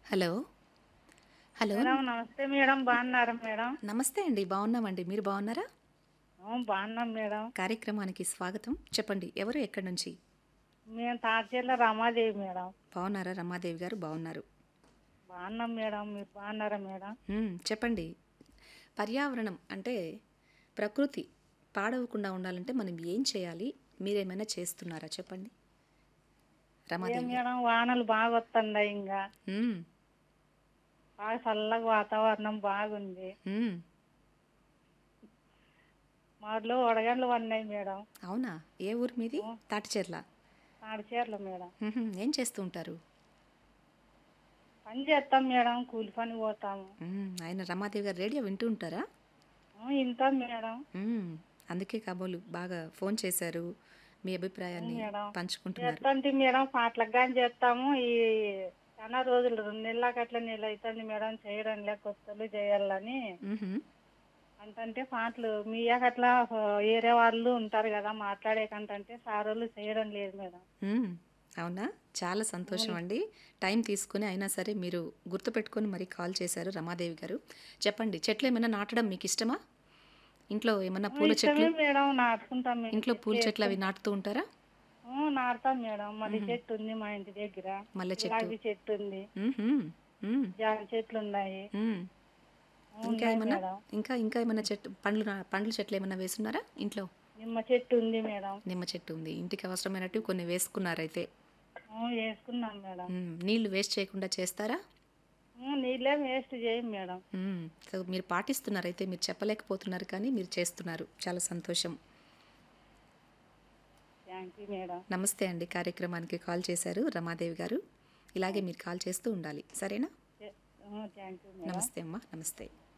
Hello. Hello. Madam నమస్తే madam. బాగున్నారా madam? నమస్తే అండి. బాగున్నామండి. మీరు బాగున్నారా? బాగున్నాం మేడం. కార్యక్రమానికి స్వాగతం. చెప్పండి ఎవరు? ఎక్కడి నుంచి? మేము తాడ్చేర్ల రమాదేవి మేడం. బాగున్నారా రమాదేవి గారు? బాగున్నారు. బాగున్నాం మేడం. మీరు బాగున్నారా మేడం? చెప్పండి. పర్యావరణం అంటే ప్రకృతి పాడవకుండా ఉండాలంటే మనం ఏం చేయాలి? మీరేమైనా చేస్తున్నారా చెప్పండి ఏం రమాదేవి గారు? మేడం వానలు బాగా వస్తున్నాయి ఇంకా. హ్మ్. బాగా చల్లగా వాతావరణం బాగుంది. హ్మ్. మా ఊర్లో వడగండ్లు పడినాయి మేడం. అవునా? ఏ ఊరు మీది? తాటిచెర్ల. తాడిచేర్ల మేడం. ఏం చేస్తూ ఉంటారు? పని చేస్తాం మేడం. కూలి పని పోతాము. ఆయన రమాదేవి గారు రేడియో వింటూ ఉంటారా? వింటాం మేడం. మ్మ్. అందుకే కాబోలు బాగా ఫోన్ చేశారు. మీ అభిప్రాయాన్ని మేడం పంచుకుంటున్నారు. చేస్తాంటి మేడం. పాటలకు కానీ చేస్తాము. ఈ చాలా రోజులు 2 నెలలకు అట్లా నెల అవుతుంది మేడం. చేయడం లేక కొత్తలు చేయాలని మ్హూ. అంటే పాటలు మీయాక అట్లా వేరే వాళ్ళు ఉంటారు కదా మాట్లాడేకంటే సారోళ్ళు చేయడం లేదు మేడం. మ్మ్. అవునా? చాలా సంతోషం అవును. అండి. టైం తీసుకుని అయినా సరే మీరు గుర్తుపెట్టుకొని మరి కాల్ చేశారు రమాదేవి గారు. చెప్పండి, చెట్లు ఏమైనా నాటడం మీకు ఇష్టమా? ఇంట్లో ఏమైనా పూల ఇష్టమే చెట్లు, మేడం. నాటుకుంటాం మేము. ఇంట్లో పూల చెట్లు చెట్లు అవి వేసుకుంటాం. నాటుతూ ఉంటారా? నాటుతాం మేడం. మల్లి మ్హూ. చెట్టు ఉంది మా ఇంటి దగ్గర. మల్లె చెట్టు. గులాబీ చెట్టు ఉంది. మ్హూ. మ్మ్. జామ చెట్లు ఉన్నాయి. మ్మ్. ఇంకా ఉన్నాయి ఏమన్నా? మేడం. ఇంకా ఏమైనా చెట్టు పండ్ల చెట్లు ఏమైనా వేసున్నారా ఇంట్లో? నిమ్మ చెట్టు ఉంది మేడం. నిమ్మ చెట్టు ఉంది. ఇంటికి అవసరమైనట్టు కొన్ని వేసుకున్నారైతే. వేసుకున్నాం మేడం. నీళ్లు వేస్ట్ చేయకుండా చేస్తారా? నీళ్ళేం వేస్ట్ చేయం మేడం. సో మీరు పాటిస్తున్నారైతే, మీరు చెప్పలేకపోతున్నారు కానీ మీరు చేస్తున్నారు. చాలా సంతోషం. Thank you madam. నమస్తే అండి. కార్యక్రమానికి కాల్ చేశారు రమాదేవి గారు. ఇలాగే మీరు కాల్ చేస్తూ ఉండాలి. సరేనా? Thank you madam. నమస్తే అమ్మా. నమస్తే.